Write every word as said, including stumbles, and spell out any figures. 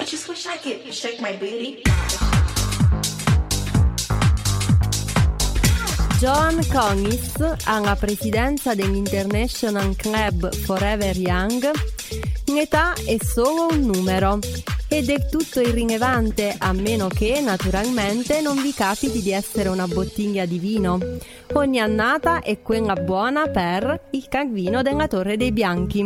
just wish I could shake my booty. Joan Conis, alla presidenza dell'International Club Forever Young, in età è solo un numero. È del tutto irrilevante, a meno che, naturalmente, non vi capiti di essere una bottiglia di vino. Ogni annata è quella buona per il Calvino della Torre dei Bianchi.